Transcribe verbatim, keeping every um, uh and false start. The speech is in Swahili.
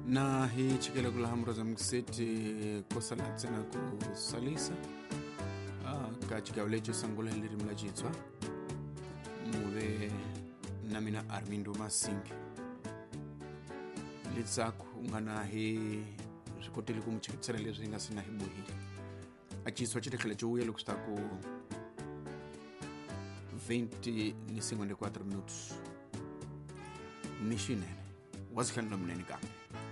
na hii chikele kula hamro za mkiseti kusala tena kusalisa kachika ulecho sangula hiliri mlajitwa muwe namina Armindo Masingi litsaku ungana hii koteli kumchikitsela lezo inga sina hibu hili achiswa chitekele chouye lukustaku vinte ni cinquenta e quatro minutos mishinene wazikani no mneni kambi